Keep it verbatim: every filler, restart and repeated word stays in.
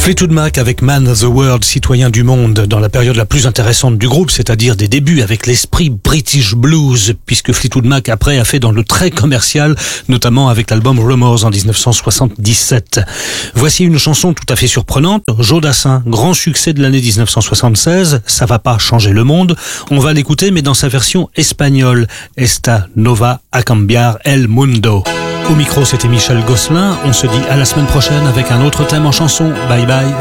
Fleetwood Mac avec Man of the World, citoyen du monde, dans la période la plus intéressante du groupe, c'est-à-dire des débuts avec l'esprit British Blues, puisque Fleetwood Mac après a fait dans le très commercial, notamment avec l'album Rumours en dix-neuf cent soixante-dix-sept. Voici une chanson tout à fait surprenante, Joe Dassin, grand succès de l'année dix-neuf cent soixante-seize, Ça va pas changer le monde. On va l'écouter, mais dans sa version espagnole, Esta Nova a cambiar el mundo. Au micro, c'était Michel Gosselin. On se dit à la semaine prochaine avec un autre thème en chanson. Bye bye.